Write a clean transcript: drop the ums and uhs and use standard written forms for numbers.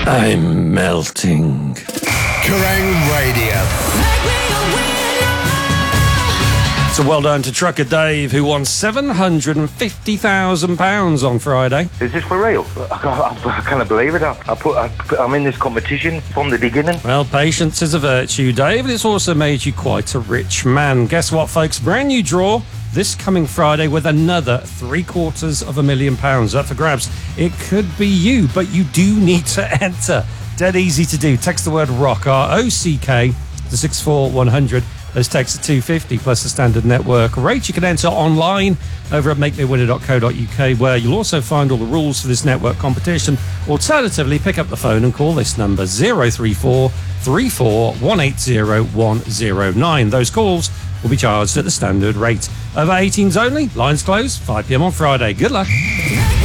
I'm melting. Kerrang Radio. So well done to Trucker Dave, who won £750,000 on Friday. Is this for real? I can't believe it. I'm in this competition from the beginning. Well, patience is a virtue, Dave, and it's also made you quite a rich man. Guess what, folks? Brand new draw this coming Friday with another £750,000 up for grabs. It could be you, but you do need to enter. Dead easy to do. Text the word ROCK, R-O-C-K, to 64100. Those texts are 250 plus the standard network rate. You can enter online over at makemewinner.co.uk, where you'll also find all the rules for this network competition. Alternatively, pick up the phone and call this number 034 34 180 109. Those calls will be charged at the standard rate. Over 18s only. Lines closed 5 p.m. on Friday. Good luck.